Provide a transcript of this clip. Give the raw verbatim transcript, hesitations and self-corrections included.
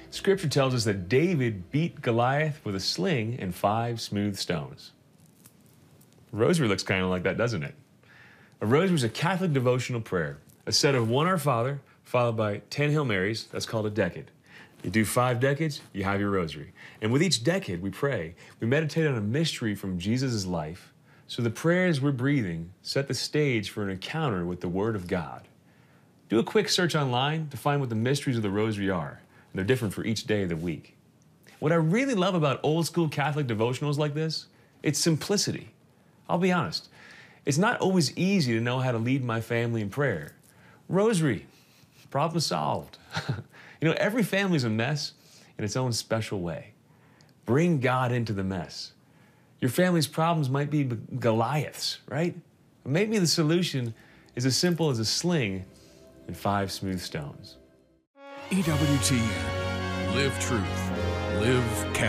Scripture tells us that David beat Goliath with a sling and five smooth stones. A rosary looks kind of like that, doesn't it? A rosary is a Catholic devotional prayer, a set of one Our Father followed by ten Hail Marys. That's called a decade. You do five decades, you have your rosary. And with each decade, we pray. We meditate on a mystery from Jesus' life, so the prayers we're breathing set the stage for an encounter with the Word of God. Do a quick search online to find what the mysteries of the rosary are, and they're different for each day of the week. What I really love about old school Catholic devotionals like this, it's simplicity. I'll be honest, it's not always easy to know how to lead my family in prayer. Rosary, problem solved. You know, every family's a mess in its own special way. Bring God into the mess. Your family's problems might be Goliaths, right? Maybe the solution is as simple as a sling and five smooth stones. E W T N. Live truth. Live Catholic.